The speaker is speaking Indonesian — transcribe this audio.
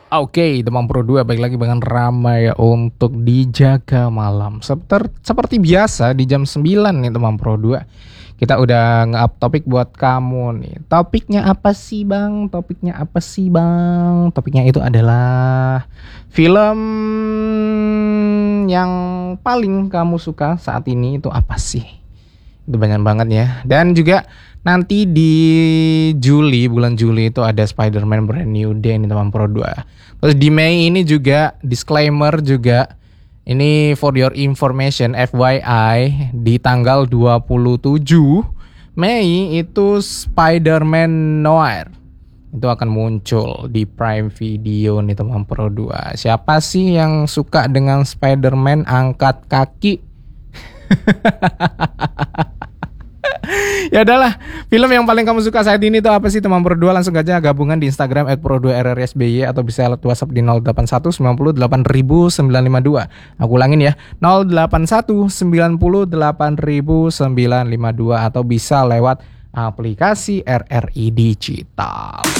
Oke, Demam Pro 2 balik lagi dengan ramai ya untuk dijaga malam. Seperti biasa di jam 9 nih Demam Pro 2. Kita udah nge-up topik buat kamu nih. Topiknya apa sih, Bang? Topiknya itu adalah film yang paling kamu suka saat ini itu apa sih? Itu banyak banget ya. Dan juga nanti di bulan Juli itu ada Spider-Man Brand New Day nih Demam Pro 2. Terus di Mei ini juga disclaimer juga, ini for your information FYI, di tanggal 27 Mei itu Spider-Man Noir itu akan muncul di Prime Video nih Demam Pro 2. Siapa sih yang suka dengan Spider-Man? Angkat kaki. Ya adalah, film yang paling kamu suka saat ini tuh apa sih Demam Pro 2? Langsung aja gabungan di Instagram @pro2rrsby atau bisa lewat WhatsApp di 081 90 952. Aku ulangin ya, 081 90 952 atau bisa lewat aplikasi RRI Digital.